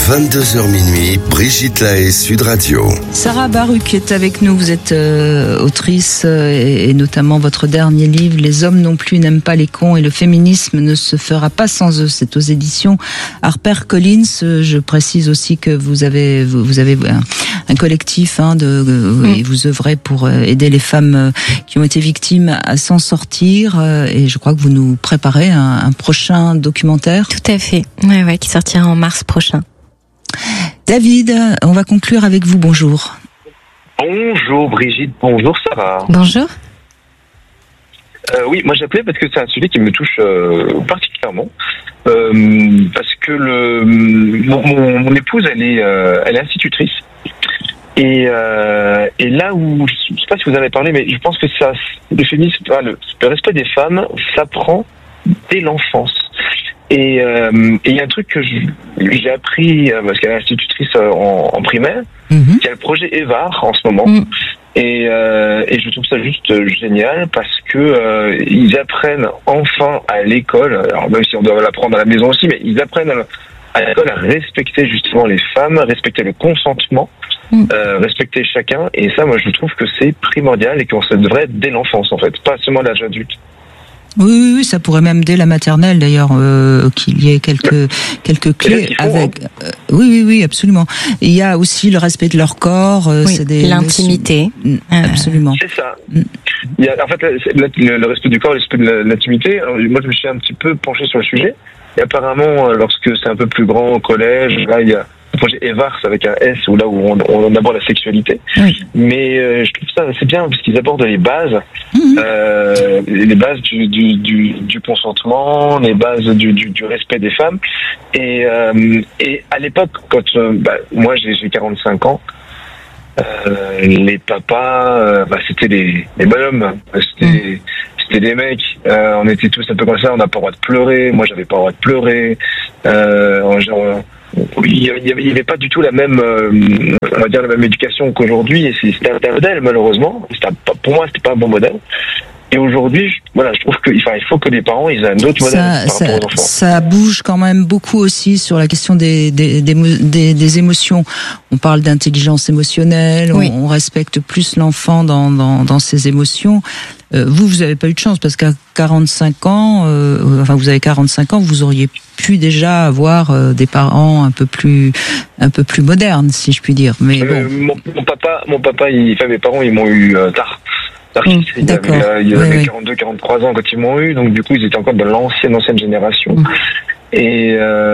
22h minuit, Brigitte Lahaie, Sud Radio. Sarah Baruch est avec nous. Vous êtes autrice et notamment votre dernier livre, Les hommes non plus n'aiment pas les cons et le féminisme ne se fera pas sans eux. C'est aux éditions HarperCollins. Je précise aussi que vous avez un collectif et vous œuvrez pour aider les femmes qui ont été victimes à s'en sortir. Et je crois que vous nous préparez un prochain documentaire. Tout à fait. Ouais, qui sortira en mars prochain. David, on va conclure avec vous. Bonjour. Bonjour Brigitte, bonjour Sarah. Bonjour. Oui, moi j'appelais parce que c'est un sujet qui me touche particulièrement. Parce que mon épouse, elle est institutrice. Et là où, je sais pas si vous en avez parlé, mais je pense que le féminisme, le respect des femmes s'apprend dès l'enfance. Et il y a un truc que j'ai appris parce qu'elle est institutrice en primaire. Il y a le projet EVAR en ce moment. Et je trouve ça juste génial parce que ils apprennent enfin à l'école, alors même si on doit l'apprendre à la maison aussi, mais ils apprennent à l'école à respecter justement les femmes, à respecter le consentement, respecter chacun. Et ça, moi, je trouve que c'est primordial et qu'on se devrait dès l'enfance en fait, pas seulement à l'âge adulte. Oui, ça pourrait même dès la maternelle d'ailleurs qu'il y ait quelques clés avec. Oui, absolument. Il y a aussi le respect de leur corps, c'est l'intimité. Absolument. C'est ça. Il y a, en fait, le respect du corps, le respect de l'intimité. Alors, moi, je me suis un petit peu penché sur le sujet. Et apparemment, lorsque c'est un peu plus grand au collège, là, il y a le projet EVARS avec un S, où on aborde la sexualité. Oui. Mais je trouve ça assez bien parce qu'ils abordent les bases, les bases du consentement, les bases du respect des femmes. Et à l'époque, quand moi j'ai 45 ans, les papas, c'était des bonhommes, c'était des mecs. On était tous un peu comme ça. On n'a pas le droit de pleurer. Moi, j'avais pas le droit de pleurer. Il y avait pas du tout la même, on va dire la même éducation qu'aujourd'hui. Et c'était un modèle, malheureusement. Pour moi, c'était pas un bon modèle. Et aujourd'hui, je trouve qu'il faut que les parents ils aient un autre modèle par rapport aux enfants. Ça bouge quand même beaucoup aussi sur la question des émotions. On parle d'intelligence émotionnelle, oui. On respecte plus l'enfant dans ses émotions. Vous avez pas eu de chance parce qu'à 45 ans, vous avez 45 ans, vous auriez pu déjà avoir des parents un peu plus modernes, si je puis dire. Mais bon. Mon papa, mes parents, ils m'ont eu tard. Il y avait 42, 43 ans quand ils m'ont eu, donc du coup ils étaient encore de l'ancienne génération. Et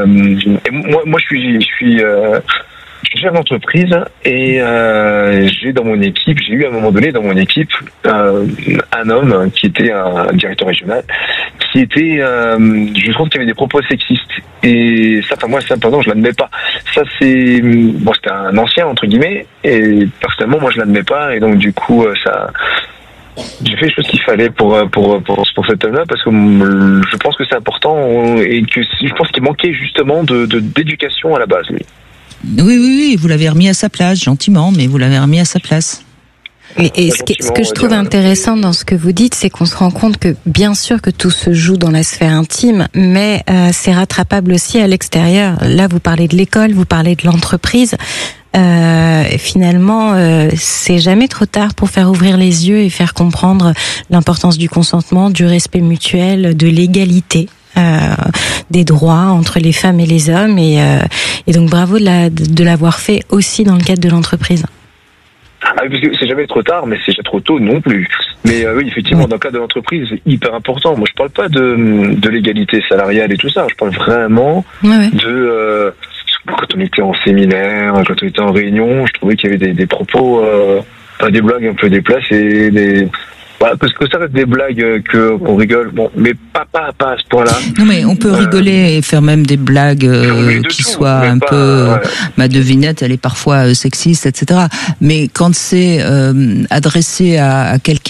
moi je suis chef d'entreprise et j'ai eu à un moment donné dans mon équipe un homme qui était un directeur régional qui était je trouve qu'il y avait des propos sexistes et ça pardon je l'admets pas. Ça c'était un ancien entre guillemets et personnellement moi je l'admets pas et donc du coup j'ai fait les choses qu'il fallait pour cet homme-là parce que je pense que c'est important et que je pense qu'il manquait justement d'éducation à la base, lui. Oui, vous l'avez remis à sa place, gentiment, mais vous l'avez remis à sa place. Et ce que je trouve intéressant dans ce que vous dites, c'est qu'on se rend compte que bien sûr que tout se joue dans la sphère intime, mais c'est rattrapable aussi à l'extérieur. Là, vous parlez de l'école, vous parlez de l'entreprise. Finalement, c'est jamais trop tard pour faire ouvrir les yeux et faire comprendre l'importance du consentement, du respect mutuel, de l'égalité. Des droits entre les femmes et les hommes et donc bravo de l'avoir fait aussi dans le cadre de l'entreprise. Parce que c'est jamais trop tard, mais c'est jamais trop tôt non plus. Mais oui, effectivement, dans le cadre de l'entreprise, c'est hyper important. Moi, je parle pas de l'égalité salariale et tout ça. Je parle vraiment de quand on était en séminaire, quand on était en réunion, je trouvais qu'il y avait des propos, des blagues un peu déplacées, parce que ça reste des blagues qu'on rigole, mais pas à ce point-là. Non, mais on peut rigoler et faire même des blagues qui soient un peu. Ma devinette, elle est parfois sexiste, etc. Mais quand c'est adressé à quelqu'un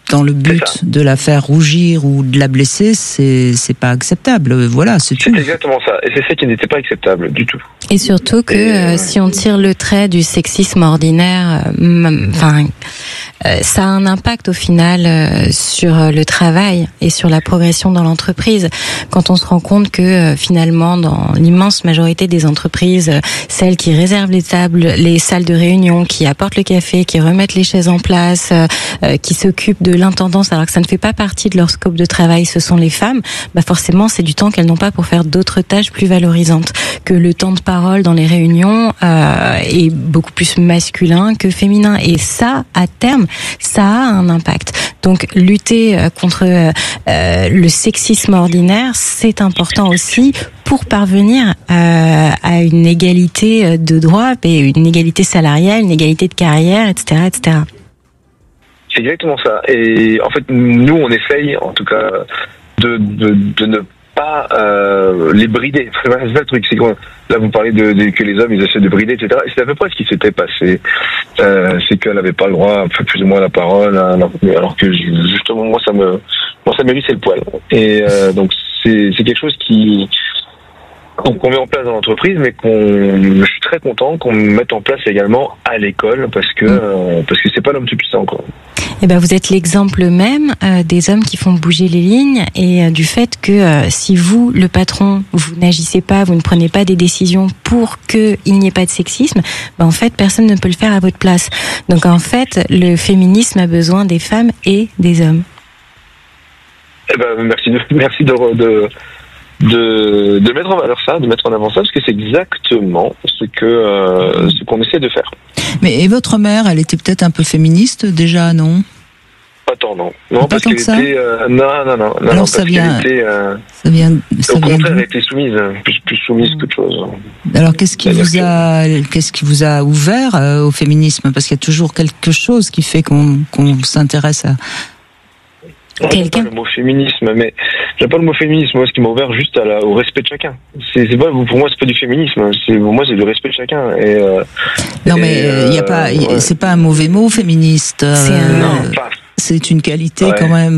dans le but de la faire rougir ou de la blesser, c'est pas acceptable. Voilà, c'est tout. C'est exactement ça. Et c'est ça qui n'était pas acceptable du tout. Et surtout que si on tire le trait du sexisme ordinaire, ça a un impact au final sur le travail et sur la progression dans l'entreprise. Quand on se rend compte que finalement, dans l'immense majorité des entreprises, celles qui réservent les tables, les salles de réunion, qui apportent le café, qui remettent les chaises en place, qui s'occupent de l'intendance alors que ça ne fait pas partie de leur scope de travail, ce sont les femmes, forcément c'est du temps qu'elles n'ont pas pour faire d'autres tâches plus valorisantes. Que le temps de parole dans les réunions est beaucoup plus masculin que féminin. Et ça, à terme, ça a un impact. Donc lutter contre le sexisme ordinaire, c'est important aussi pour parvenir à une égalité de droits, et une égalité salariale, une égalité de carrière, etc., etc. C'est exactement ça. Et en fait, nous, on essaye, en tout cas, de ne pas les brider. C'est ça le truc, c'est que là, vous parlez que les hommes, ils essaient de brider, etc. Et c'est à peu près ce qui s'était passé. C'est qu'elle n'avait pas le droit, un peu plus ou moins, à la parole, alors que justement, moi, ça m'hérissait le poil. Et donc, c'est quelque chose qu'on met en place dans l'entreprise, mais je suis très content qu'on mette en place également à l'école, parce que c'est pas l'homme tout puissant, quoi. Eh ben, vous êtes l'exemple même des hommes qui font bouger les lignes et du fait que si vous, le patron, vous n'agissez pas, vous ne prenez pas des décisions pour qu'il n'y ait pas de sexisme, en fait, personne ne peut le faire à votre place. Donc en fait, le féminisme a besoin des femmes et des hommes. Eh ben, merci de mettre en valeur ça, de mettre en avant ça, parce que c'est exactement ce qu'on essaie de faire. Mais et votre mère, elle était peut-être un peu féministe déjà, non? Pas tant, non. Non, pas parce tant qu'elle que ça. était non. Alors ça vient. Au contraire, elle était soumise, plus soumise qu'autre chose. Alors qu'est-ce qui vous a ouvert au féminisme? Parce qu'il y a toujours quelque chose qui fait qu'on s'intéresse à. J'aime pas le mot féminisme, mais j'aime pas le mot féminisme. Moi, ce qui m'a ouvert juste au respect de chacun. C'est pas, pour moi, c'est pas du féminisme. Pour moi, c'est du respect de chacun. Non, mais y a pas, c'est pas un mauvais mot, féministe. C'est une qualité quand même.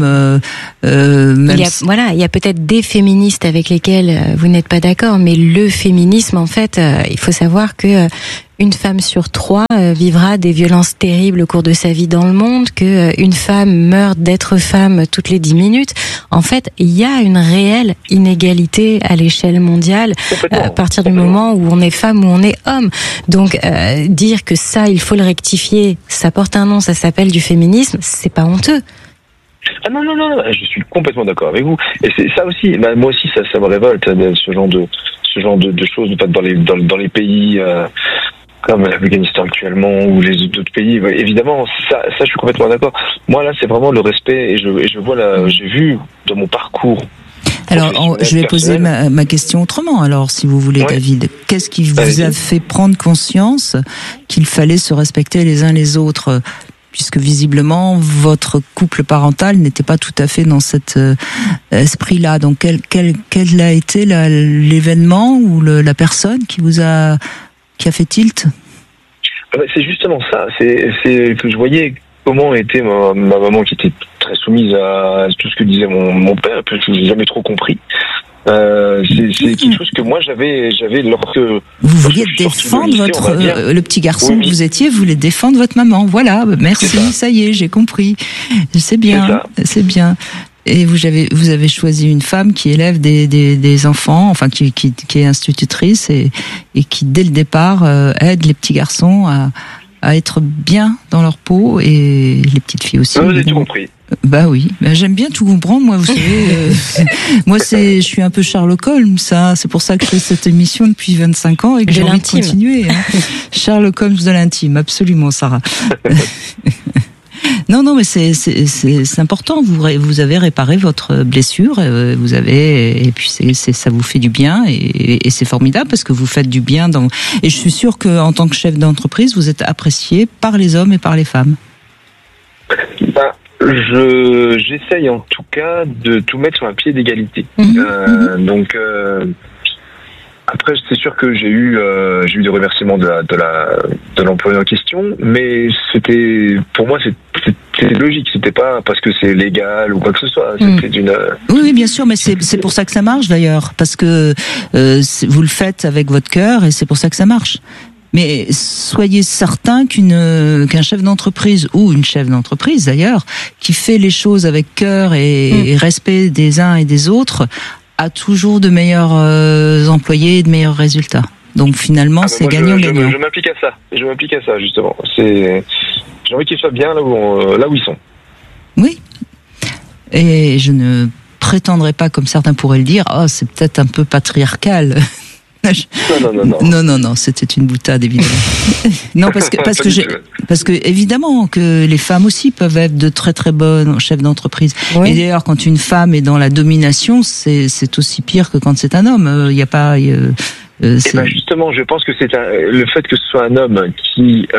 Il y a peut-être des féministes avec lesquels vous n'êtes pas d'accord, mais le féminisme, en fait, il faut savoir que une femme sur 3 vivra des violences terribles au cours de sa vie dans le monde, que une femme meurt d'être femme toutes les 10 minutes. En fait, il y a une réelle inégalité à l'échelle mondiale à partir du moment où on est femme ou on est homme. Donc dire que ça, il faut le rectifier, ça porte un nom, ça s'appelle du féminisme, c'est pas honteux. Ah non, je suis complètement d'accord avec vous. Et c'est ça aussi, moi aussi, ça me révolte, ce genre de choses, dans les pays comme l'Afghanistan actuellement ou les autres pays. Évidemment, ça, je suis complètement d'accord. Moi, là, c'est vraiment le respect, et je vois j'ai vu dans mon parcours. Alors, je vais poser ma question autrement, alors, si vous voulez, David. Qu'est-ce qui vous a fait prendre conscience qu'il fallait se respecter les uns les autres? Puisque visiblement votre couple parental n'était pas tout à fait dans cet esprit-là. Donc quel a été l'événement ou la personne qui a fait tilt? C'est justement ça. C'est que je voyais comment était ma maman, qui était très soumise à tout ce que disait mon père, que je n'ai jamais trop compris. C'est quelque chose que moi j'avais lorsque vous vouliez défendre le petit garçon que vous étiez, vous voulez défendre votre maman. Voilà, merci, ça y est, j'ai compris. C'est bien. Et vous avez choisi une femme qui élève des enfants, enfin qui est institutrice et qui dès le départ aide les petits garçons à être bien dans leur peau, et les petites filles aussi. Vous avez tout compris. Bah oui, j'aime bien tout comprendre, moi, vous savez. Moi, je suis un peu Sherlock Holmes, ça. C'est pour ça que je fais cette émission depuis 25 ans et que j'ai envie de continuer. Sherlock Holmes de l'intime, absolument, Sarah. Non, mais c'est important. Vous avez réparé votre blessure, et puis ça vous fait du bien, et c'est formidable parce que vous faites du bien et je suis sûre que en tant que chef d'entreprise, vous êtes apprécié par les hommes et par les femmes. J'essaye en tout cas de tout mettre sur un pied d'égalité. Donc après, c'est sûr que j'ai eu des remerciements de l'employé en question, mais pour moi c'était logique, c'était pas parce que c'est légal ou quoi que ce soit. C'était Oui, bien sûr, mais c'est pour ça que ça marche d'ailleurs, parce que vous le faites avec votre cœur et c'est pour ça que ça marche. Mais soyez certain qu'un chef d'entreprise ou une chef d'entreprise d'ailleurs qui fait les choses avec cœur et respect des uns et des autres a toujours de meilleurs employés et de meilleurs résultats. Donc finalement, c'est gagnant-gagnant. Je m'applique à ça. Justement. J'ai envie qu'ils soient bien là où ils sont. Oui. Et je ne prétendrai pas, comme certains pourraient le dire, c'est peut-être un peu patriarcal. Non, c'était une boutade, évidemment. Non, parce que évidemment que les femmes aussi peuvent être de très très bonnes chefs d'entreprise. Oui. Et d'ailleurs, quand une femme est dans la domination, c'est aussi pire que quand c'est un homme. Il n'y a pas. Justement, je pense que c'est le fait que ce soit un homme qui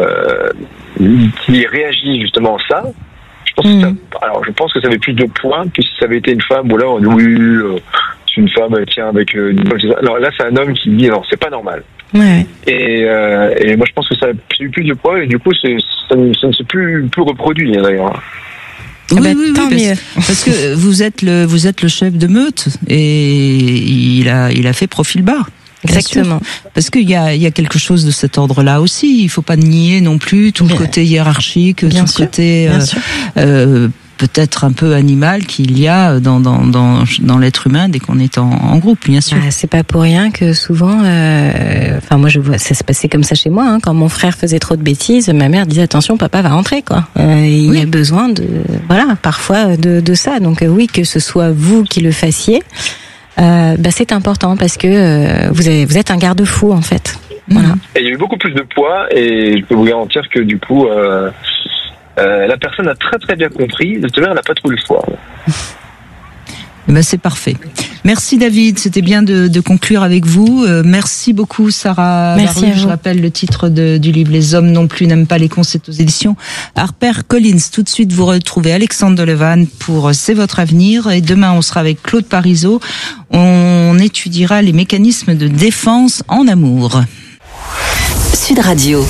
réagit justement à ça. Je pense que ça avait plus de points que si ça avait été une femme. Ou là, on dit une femme tient avec alors là c'est un homme qui dit non, c'est pas normal. Ouais. Et moi je pense que ça a eu plus de poids et du coup ça ne s'est plus reproduit d'ailleurs. Oui, parce que vous êtes le chef de meute et il a fait profil bas. Exactement. Parce qu'il y a quelque chose de cet ordre-là aussi. Il faut pas nier non plus tout le côté hiérarchique, tout le côté peut-être un peu animal qu'il y a dans l'être humain dès qu'on est en groupe, bien sûr. C'est pas pour rien que souvent, moi je vois, ça se passait comme ça chez moi, quand mon frère faisait trop de bêtises, ma mère disait attention, papa va rentrer, quoi. Il y a besoin parfois de ça. Donc oui, que ce soit vous qui le fassiez, c'est important parce que vous êtes un garde-fou en fait. Voilà. Et il y a eu beaucoup plus de poids et je peux vous garantir que du coup. La personne a très très bien compris. Elle n'a pas trop le choix. C'est parfait. Merci David, c'était bien de conclure avec vous. Merci beaucoup Sarah. Merci à vous. Je rappelle le titre du livre Les hommes non plus n'aiment pas les cons, c'est aux éditions HarperCollins. Tout de suite vous retrouvez Alexandre Delevan pour C'est votre avenir et demain on sera avec Claude Parisot. On étudiera les mécanismes de défense en amour. Sud Radio.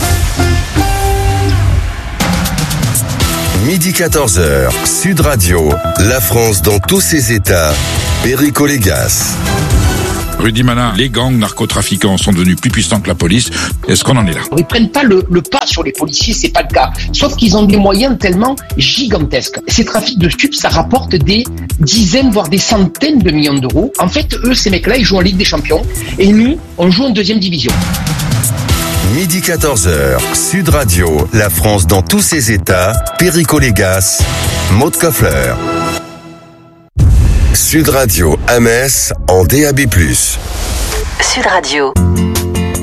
Midi 14h, Sud Radio, la France dans tous ses états, Perico Légas. Rudy Manin, les gangs narcotrafiquants sont devenus plus puissants que la police. Est-ce qu'on en est là ? Ils prennent pas le pas sur les policiers, c'est pas le cas. Sauf qu'ils ont des moyens tellement gigantesques. Ces trafics de stupes, ça rapporte des dizaines, voire des centaines de millions d'euros. En fait, eux, ces mecs-là, ils jouent en Ligue des Champions. Et nous, on joue en 2e division. Midi 14h, Sud Radio, la France dans tous ses états, Perico Légas, Maud Koffler. Sud Radio à Metz en DAB+. Sud Radio.